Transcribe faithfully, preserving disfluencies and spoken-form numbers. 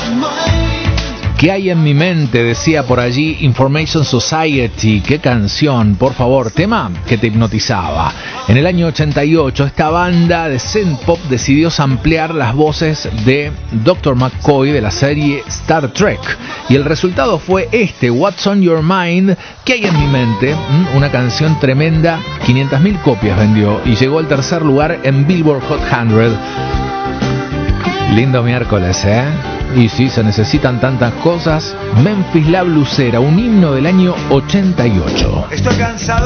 ¿Qué hay en mi mente? Decía por allí Information Society. Qué canción, por favor, tema que te hipnotizaba. En el año ochenta y ocho, esta banda de synth pop decidió samplear las voces de doctor McCoy de la serie Star Trek. Y el resultado fue este, What's on Your Mind, ¿qué hay en mi mente? Una canción tremenda, quinientas mil copias vendió y llegó al tercer lugar en Billboard Hot cien. Lindo miércoles, ¿eh? Y sí, se necesitan tantas cosas. Memphis La Blusera, un himno del año ochenta y ocho. Estoy cansado.